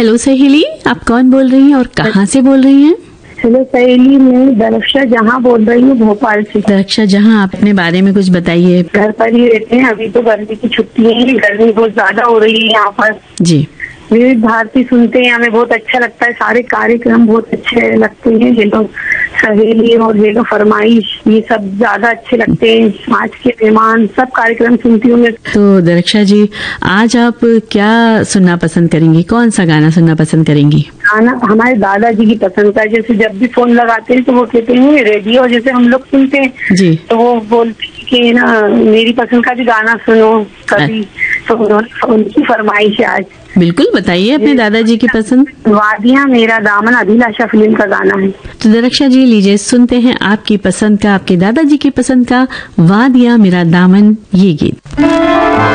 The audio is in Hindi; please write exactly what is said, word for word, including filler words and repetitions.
हेलो सहेली, आप कौन बोल रही हैं और कहाँ से बोल रही हैं? हेलो सहेली, मैं दरक्षा जहाँ बोल रही हूँ, भोपाल से। दरक्षा जहाँ, आप अपने बारे में कुछ बताइए। घर पर ही रहते हैं, अभी तो गर्मी की छुट्टी है, गर्मी बहुत ज्यादा हो रही है यहाँ पर। जी। विविध भारती सुनते हैं, हमें बहुत अच्छा लगता है, सारे कार्यक्रम बहुत अच्छे लगते हैं। हेलो सहेली और हेलो फरमाइश, ये सब ज्यादा अच्छे लगते हैं। आज के मेहमान, सब कार्यक्रम सुनती हूँ मैं। तो दरक्षा जी, आज आप क्या सुनना पसंद करेंगी? कौन सा गाना सुनना पसंद करेंगी? गाना हमारे दादाजी की पसंद का, जैसे जब भी फोन लगाते हैं तो वो कहते हैं रेडियो, जैसे हम लोग सुनते हैं जी, तो वो बोलते हैं कि ना मेरी पसंद का भी गाना सुनो कभी। तो उन्होंने उनकी फरमाइश है आज। बिल्कुल, बताइए अपने दादाजी की पसंद। वादियां मेरा दामन, अभिलाषा फिल्म का गाना है। तो दरक्षा जी, लीजिए सुनते हैं आपकी पसंद का, आपके दादाजी की पसंद का वादियां मेरा दामन, ये गीत।